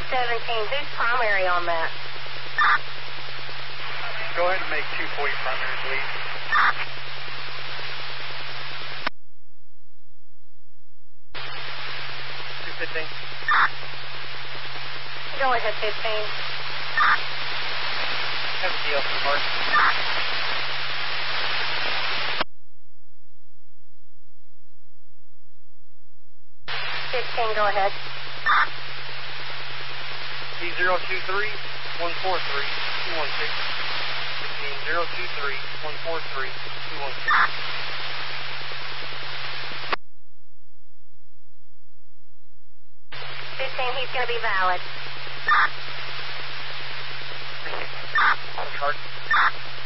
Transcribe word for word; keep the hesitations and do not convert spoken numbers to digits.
seventeen, who's primary on that? Go ahead and make two forty primary, please. two fifteen. Go ahead, fifteen. Have a deal for Mark. fifteen, go ahead. D zero two three, one four three, two one six. fifteen, zero two three, one four three, two one six. fifteen, he's going to be valid. On card.